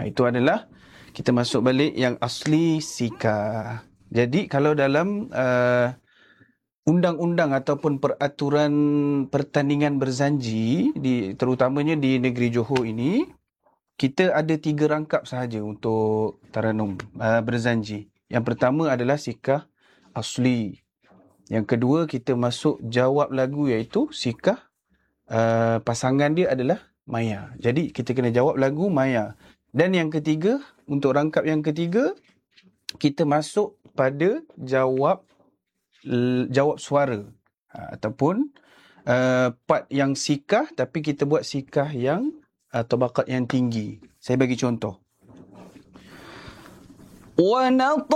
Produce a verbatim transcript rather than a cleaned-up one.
Itu adalah kita masuk balik yang asli sikah. Jadi kalau dalam uh, undang-undang ataupun peraturan pertandingan berzanji, di, terutamanya di negeri Johor ini, kita ada tiga rangkap sahaja untuk taranum uh, berzanji. Yang pertama adalah sikah asli. Yang kedua, kita masuk jawab lagu, iaitu sikah uh, pasangan dia adalah maya. Jadi kita kena jawab lagu maya. Dan yang ketiga, untuk rangkap yang ketiga, kita masuk pada jawab jawab suara, ha, ataupun uh, part yang sikah tapi kita buat sikah yang uh, tabakat yang tinggi. Saya bagi contoh.